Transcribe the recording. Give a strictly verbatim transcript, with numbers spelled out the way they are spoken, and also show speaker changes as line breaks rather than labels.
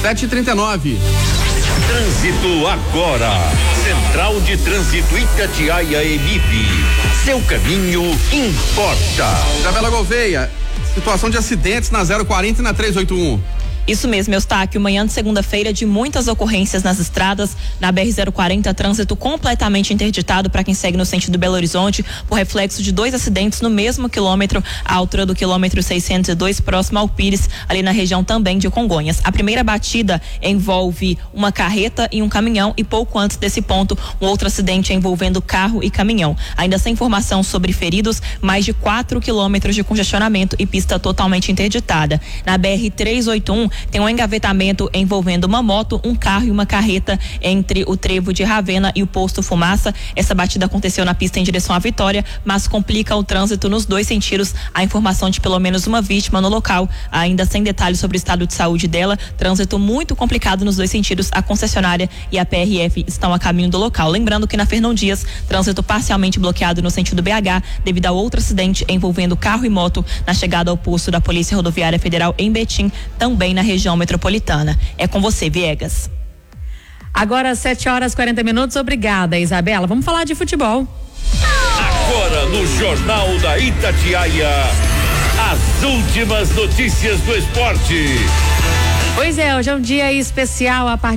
sete e trinta e nove.
Trânsito agora. Central de Trânsito Itatiaia Emip. Seu caminho importa.
Isabela Gouveia, situação de acidentes na zero quarenta e na trezentos e oitenta e um.
Isso mesmo, Eustáquio. Manhã de segunda-feira de muitas ocorrências nas estradas. Na B R zero quarenta, trânsito completamente interditado para quem segue no sentido Belo Horizonte, por reflexo de dois acidentes no mesmo quilômetro, à altura do quilômetro seiscentos e dois, próximo ao Pires, ali na região também de Congonhas. A primeira batida envolve uma carreta e um caminhão, e pouco antes desse ponto, um outro acidente envolvendo carro e caminhão. Ainda sem informação sobre feridos, mais de quatro quilômetros de congestionamento e pista totalmente interditada. Na B R trezentos e oitenta e um, tem um engavetamento envolvendo uma moto, um carro e uma carreta entre o trevo de Ravena e o posto Fumaça. Essa batida aconteceu na pista em direção à Vitória, mas complica o trânsito nos dois sentidos. A informação de pelo menos uma vítima no local, ainda sem detalhes sobre o estado de saúde dela. Trânsito muito complicado nos dois sentidos. A concessionária e a P R F estão a caminho do local. Lembrando que na Fernão Dias, trânsito parcialmente bloqueado no sentido B H, devido a outro acidente envolvendo carro e moto na chegada ao posto da Polícia Rodoviária Federal em Betim, também na região metropolitana. É com você, Viegas.
Agora sete horas e quarenta minutos. Obrigada, Isabela. Vamos falar de futebol.
Agora no Jornal da Itatiaia, as últimas notícias do esporte.
Pois é, hoje é um dia especial a partir